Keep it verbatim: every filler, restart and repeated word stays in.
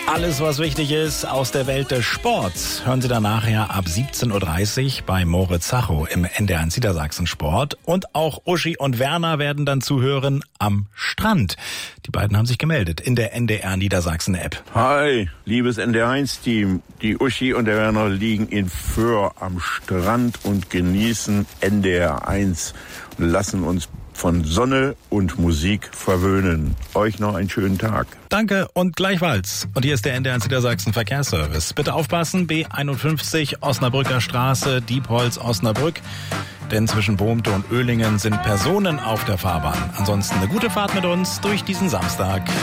Alles, was wichtig ist aus der Welt des Sports, hören Sie dann nachher ab siebzehn Uhr dreißig bei Moritz Sacho im N D R eins Niedersachsen Sport. Und auch Uschi und Werner werden dann zuhören am Strand. Die beiden haben sich gemeldet in der N D R Niedersachsen App. Hi, liebes N D R eins Team. Die Uschi und der Werner liegen in Föhr am Strand und genießen N D R eins und lassen uns von Sonne und Musik verwöhnen. Euch noch einen schönen Tag. Danke und gleichfalls. Und hier ist der N D R eins Niedersachsen Verkehrsservice. Bitte aufpassen, B einundfünfzig Osnabrücker Straße, Diepholz, Osnabrück. Denn zwischen Bohmte und Oehlingen sind Personen auf der Fahrbahn. Ansonsten eine gute Fahrt mit uns durch diesen Samstag.